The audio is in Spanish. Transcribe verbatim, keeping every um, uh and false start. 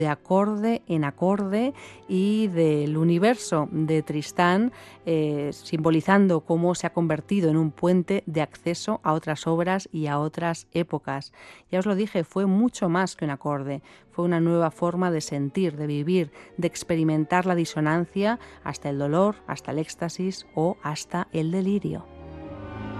de acorde en acorde y del universo de Tristán, eh, simbolizando cómo se ha convertido en un puente de acceso a otras obras y a otras épocas. Ya os lo dije, fue mucho más que un acorde, fue una nueva forma de sentir, de vivir, de experimentar la disonancia hasta el dolor, hasta el éxtasis o hasta el delirio.